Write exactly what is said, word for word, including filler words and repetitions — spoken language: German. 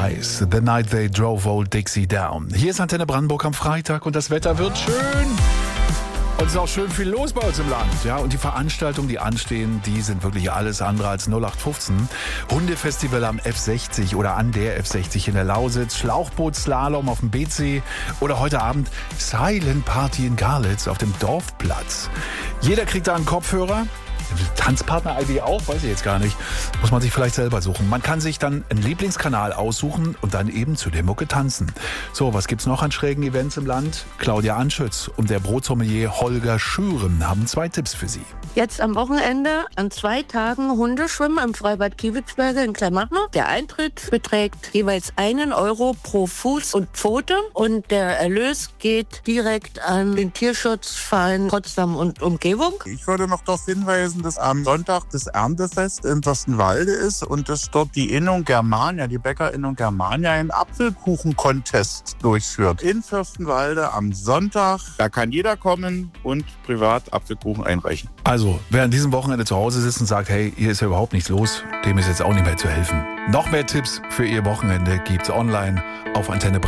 Eyes, The Night They Drove Old Dixie Down. Hier ist Antenne Brandenburg am Freitag und das Wetter wird schön. Und es ist auch schön viel los bei uns im Land. Ja, und die Veranstaltungen, die anstehen, die sind wirklich alles andere als null acht fünfzehn. Hundefestival am F sechzig oder an der F sechzig in der Lausitz, Schlauchbootslalom auf dem B C oder heute Abend Silent Party in Garlitz auf dem Dorfplatz. Jeder kriegt da einen Kopfhörer. Tanzpartner-I D auch, weiß ich jetzt gar nicht. Muss man sich vielleicht selber suchen. Man kann sich dann einen Lieblingskanal aussuchen und dann eben zu der Mucke tanzen. So, was gibt's noch an schrägen Events im Land? Claudia Anschütz und der Brotsommelier Holger Schüren haben zwei Tipps für Sie. Jetzt am Wochenende an zwei Tagen Hundeschwimmen im Freibad Kiewitzberge in Kleinmachnow. Der Eintritt beträgt jeweils einen Euro pro Fuß und Pfote und der Erlös geht direkt an den Tierschutzverein Potsdam und Umgebung. Ich würde noch darauf hinweisen, dass am Sonntag das Erntefest in Fürstenwalde ist und dass dort die Innung Germania, die Bäckerinnung Germania, einen Apfelkuchen-Contest durchführt. In Fürstenwalde am Sonntag, da kann jeder kommen und privat Apfelkuchen einreichen. Also, wer an diesem Wochenende zu Hause sitzt und sagt, hey, hier ist ja überhaupt nichts los, dem ist jetzt auch nicht mehr zu helfen. Noch mehr Tipps für Ihr Wochenende gibt's online auf Antenne